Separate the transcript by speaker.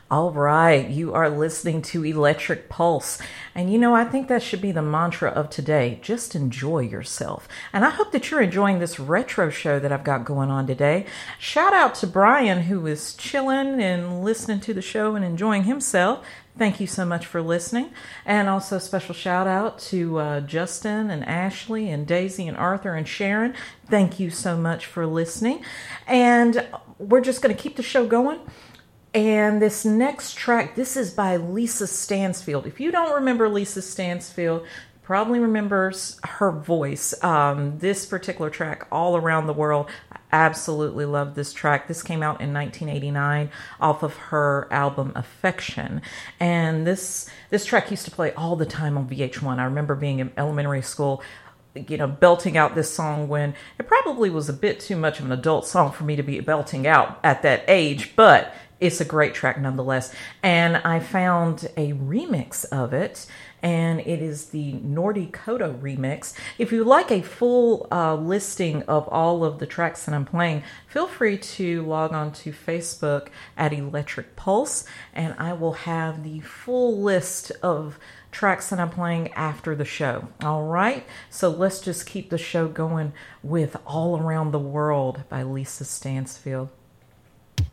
Speaker 1: All right, you are listening to Electric Pulse. And I think that should be the mantra of today. Just enjoy yourself. And I hope that you're enjoying this retro show that I've got going on today. Shout out to Brian, who is chilling and listening to the show and enjoying himself. Thank you so much for listening. And also special shout out to Justin and Ashley and Daisy and Arthur and Sharon. Thank you so much for listening. And we're just going to keep the show going. And this next track, this is by Lisa Stansfield. If you don't remember Lisa Stansfield, probably remembers her voice. This particular track, All Around the World, I absolutely love this track. This came out in 1989 off of her album Affection. And this track used to play all the time on VH1. I remember being in elementary school, belting out this song when it probably was a bit too much of an adult song for me to be belting out at that age, but it's a great track nonetheless. And I found a remix of it, and it is the Nordy Kodo remix. If you like a full listing of all of the tracks that I'm playing, feel free to log on to Facebook at Electric Pulse, and I will have the full list of tracks that I'm playing after the show. All right, so let's just keep the show going with All Around the World by Lisa Stansfield.